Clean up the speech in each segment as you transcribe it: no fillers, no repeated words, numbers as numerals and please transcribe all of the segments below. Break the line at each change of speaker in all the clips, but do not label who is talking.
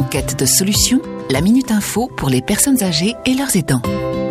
quête de solutions, la Minute Info pour les personnes âgées et leurs aidants.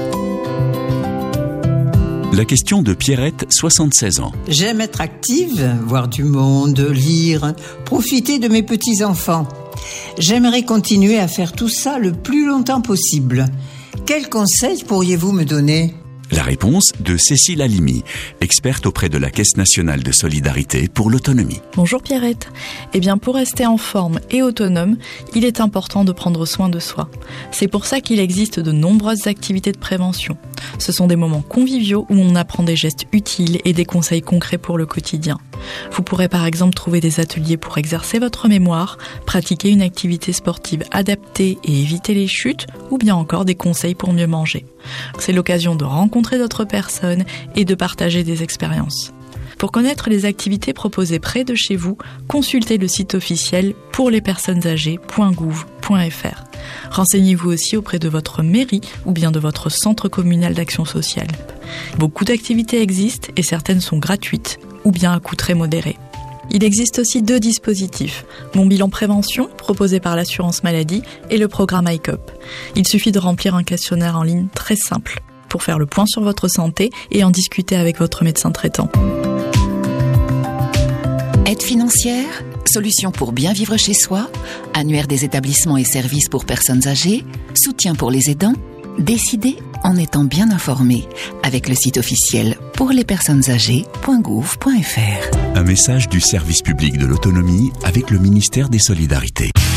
La question de Pierrette, 76 ans.
J'aime être active, voir du monde, lire, profiter de mes petits-enfants. J'aimerais continuer à faire tout ça le plus longtemps possible. Quels conseils pourriez-vous me donner ?
La réponse de Cécile Halimi, experte auprès de la Caisse nationale de solidarité pour l'autonomie.
Bonjour Pierrette. Pour rester en forme et autonome, il est important de prendre soin de soi. C'est pour ça qu'il existe de nombreuses activités de prévention. Ce sont des moments conviviaux où on apprend des gestes utiles et des conseils concrets pour le quotidien. Vous pourrez par exemple trouver des ateliers pour exercer votre mémoire, pratiquer une activité sportive adaptée et éviter les chutes, ou bien encore des conseils pour mieux manger. C'est l'occasion de rencontrer d'autres personnes et de partager des expériences. Pour connaître les activités proposées près de chez vous, consultez le site officiel pourlespersonnesâgées.gouv.fr. Renseignez-vous aussi auprès de votre mairie ou bien de votre centre communal d'action sociale. Beaucoup d'activités existent et certaines sont gratuites ou bien à coût très modéré. Il existe aussi 2 dispositifs, Mon Bilan Prévention, proposé par l'assurance maladie, et le programme ICOP. Il suffit de remplir un questionnaire en ligne très simple pour faire le point sur votre santé et en discuter avec votre médecin traitant.
Aide financière, solutions pour bien vivre chez soi, annuaire des établissements et services pour personnes âgées, soutien pour les aidants. Décidez en étant bien informé avec le site officiel pourlespersonnesâgées.gouv.fr.
Un message du service public de l'autonomie avec le ministère des Solidarités.